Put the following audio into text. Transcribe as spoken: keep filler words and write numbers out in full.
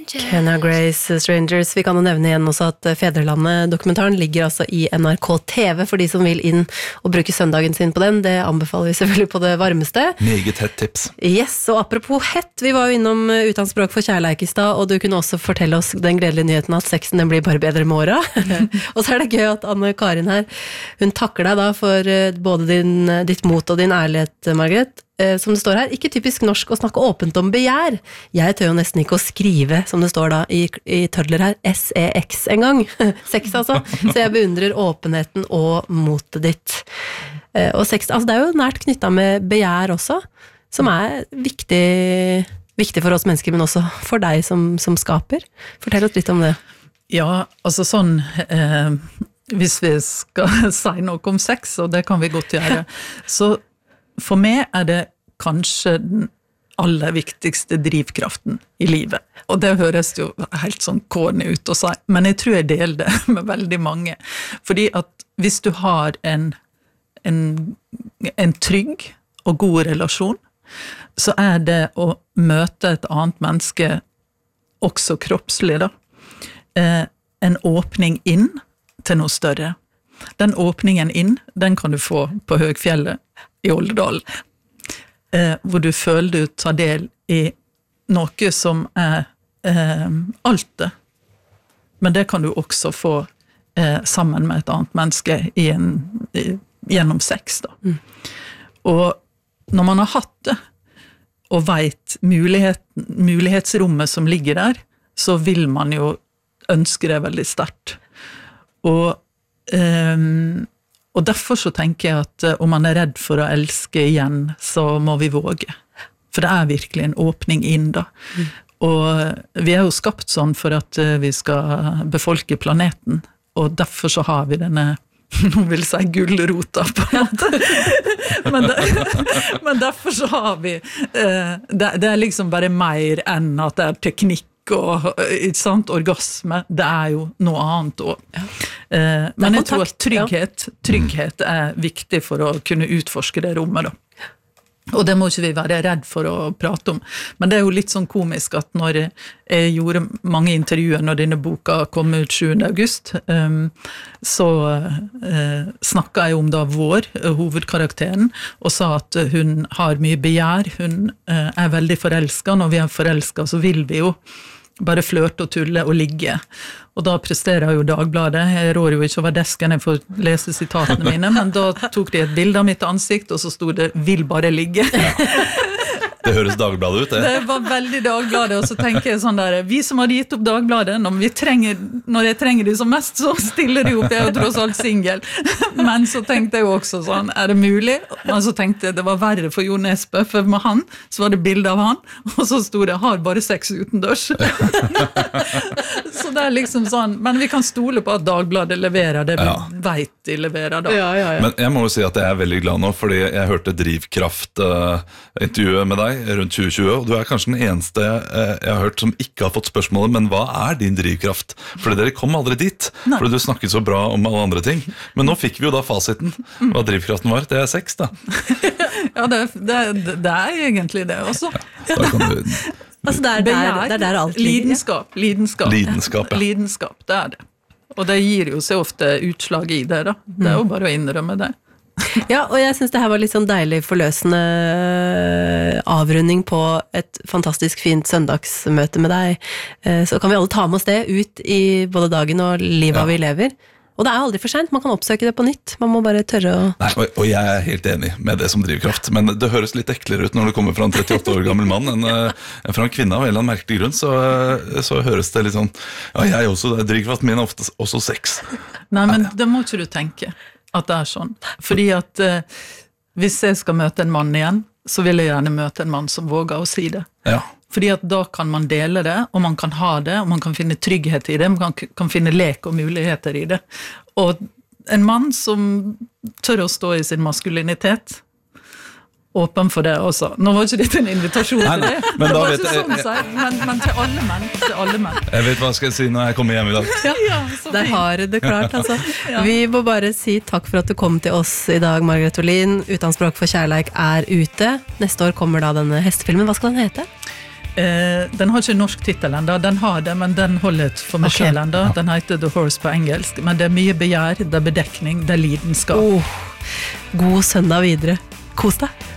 Kenna Grace, Strangers. Vi kan jo nevne igjen også at Fedrelandet-dokumentaren ligger altså i N R K T V for de som vil inn og bruke søndagen sin på den. Det anbefaler vi selvfølgelig på det varmeste. Meget hett tips. Yes, og apropos hett, vi var jo innom Utan språk for kjærleik i stad, og du kunne også fortelle oss den gledelige nyheten at sexen den blir bare bedre med åra. Og så er det gøy at Anne Karin her, hun takker deg da for både din, ditt mot og din ærlighet, Margaret. Som det står her, ikke typisk norsk å snakke åpent om begjær. Jeg tør jo nesten ikke å skrive, som det står da i, i tødler her, S E X en gang. Sex altså. Så jeg beundrer åpenheten og motet ditt. Og sex, altså det er jo nært knyttet med begjær også, som er viktig, viktig for oss mennesker, men også for deg som, som skaper. Fortell oss litt om det. Ja, altså sånn, eh, hvis vi skal si noe om sex, og det kan vi godt gjøre, så for meg er det kanskje den aller viktigste drivkraften i livet. Og det høres jo helt sånn corny ut å si, men jeg tror jeg deler det med veldig mange. Fordi at hvis du har en, en, en trygg og god relasjon, så er det å møte et annet menneske, også kroppslig da, eh, en åpning inn til noe større. Den åpningen inn, den kan du få på Høgfjellet i Oldedal, eh, hvor du føler du tar del i noe som er eh, alt det. Men det kan du også få eh, sammen med et annet menneske i en, i, gjennom sex. Da. Mm. Og når man har hatt det, og vet mulighet, mulighetsrommet som ligger der, så vil man jo ønske det veldig sterkt. Og eh, Og derfor så tenker jeg at om man er redd for å elske igjen, så må vi våge. For det er virkelig en åpning inn da. Mm. Og vi er jo skapt sånn for at vi skal befolke planeten, og derfor så har vi denne, nå vil jeg si gullrota på en måte, men, det, men derfor så har vi, det, det er liksom bare mer enn at det er teknikk, og ikke sant, orgasme, det er jo noe annet også. Ja. Eh, men jeg tror at trygghet, trygghet er viktig for å kunne utforske det rommet da. Og det må ikke vi være redd for å prate om. Men det er jo litt sånn komisk at når jeg gjorde mange intervjuer når denne boka kom ut sjuende august, um, så uh, snakket jeg om da vår, uh, hovedkarakteren, og sa at hun har mye begjær, hun uh, er veldig forelsket. Når vi er forelsket så vil vi jo bare flørte og tulle og ligge. Og da presterer jo Dagbladet. Jeg rår jo ikke over desken, jeg får lese sitatene mine, men da tok de et bilde av mitt ansikt, og så stod det «Vil bare ligge». Det høres Dagbladet ut, det. Det var veldig Dagbladet, og så tenker jeg sånn der, vi som har gitt opp Dagbladet, når, vi trenger, når jeg trenger de som mest, så stiller de opp, jeg er jo tross alt single. Men så tenkte jeg jo også sånn, er det mulig? Men så tenkte jeg det var verre for Jo Nesbø, for med han, så var det bilde av han, og så stod det, har bare sex utendørs. Så det er liksom sånn, men vi kan stole på at Dagbladet leverer det vi ja. vet de leverer da. Ja, ja, ja. Men jeg må jo si at jeg er veldig glad nå, fordi jeg hørte Drivkraft-intervjuet med deg rundt tjue tjue, og du er kanskje den eneste jeg har hørt som ikke har fått spørsmålet, men hva er din drivkraft? Fordi dere kom aldri dit, Nei. fordi du snakket så bra om alle andre ting. Men nå fikk vi jo da fasiten, hva drivkraften var. Det er sex da. Ja, det, det, det er egentlig det også. Ja, da kan du... Altså det er der, det er der alt ligger. Lidenskap, lidenskap. Lidenskap, ja. Lidenskap, det er det. Og det gir jo seg ofte utslag i det da. Det er jo bare å innrømme det. Ja, og jeg synes det her var litt sånn deilig forløsende avrunding på et fantastisk fint søndagsmøte med deg. Så kan vi alle ta med oss det ut i både dagen og livet ja. vi lever. Og det er aldri for sent, man kan oppsøke det på nytt. Man må bare tørre å... Nei, og, og jeg er helt enig med det som drivkraft, men det høres litt eklere ut når det kommer fra en trettiåtte år gammel mann enn, enn fra en kvinne av en eller annen merkelig grunn, så, så høres det litt sånn, ja, jeg også, drivkraften min er ofte også sex. Nei, men det må ikke du tenke at det er sånn. Fordi at eh, hvis jeg skal møte en mann igjen, så vil jeg gjerne møte en mann som våger å si det. Ja. Fordi at da kan man dele det, og man kan ha det, og man kan finne trygghet i det, man kan, kan finne lek og muligheter i det. Og en mann som tør å stå i sin maskulinitet, åpen for det også. Nå var ikke dette en invitasjon til det. Nei, men, det da var vet ikke sånn å si, men, men til alle menn, til alle menn. Jeg vet hva jeg skal si når jeg kommer hjem i dag. Ja, ja der har det klart, altså. Ja. Vi må bare si takk for at du kom til oss i dag, Margaret Olin. Utan språk for kjærleik er ute. Neste år kommer da denne hestefilmen. Hva skal den hete? Eh, den har ikke norsk titel enda, den har det, men den holder ikke for meg Ok. selv enda. Den heter The Horse på engelsk, men det er mye begjær, det er bedekning, det er lidenskap. Oh, god søndag videre. Kos deg.